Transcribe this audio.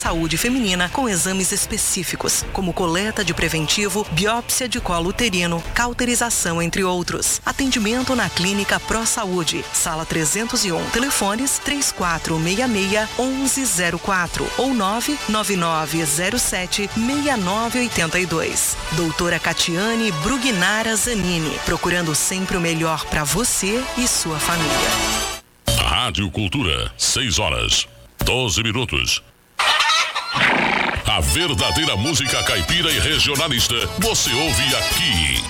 Saúde feminina com exames específicos, como coleta de preventivo, biópsia de colo uterino, cauterização, entre outros. Atendimento na Clínica Pro Saúde, sala 301, telefones 3466-1104 ou 99907-6982. Doutora Catiane Brugnara Zanini, procurando sempre o melhor para você e sua família. Rádio Cultura, 6:12. A verdadeira música caipira e regionalista você ouve aqui.